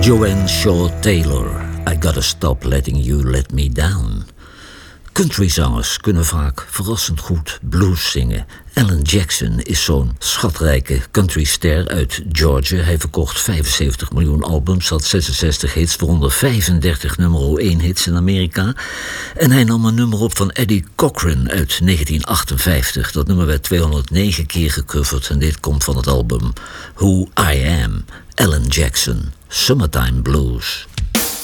Joanne Shaw Taylor, I Gotta Stop Letting You Let Me Down. Countryzangers kunnen vaak verrassend goed blues zingen. Alan Jackson is zo'n schatrijke countryster uit Georgia. Hij verkocht 75 miljoen albums, had 66 hits, waaronder 35 nummer 1 hits in Amerika. En hij nam een nummer op van Eddie Cochran uit 1958. Dat nummer werd 209 keer gecoverd en dit komt van het album Who I Am, Alan Jackson, Summertime Blues.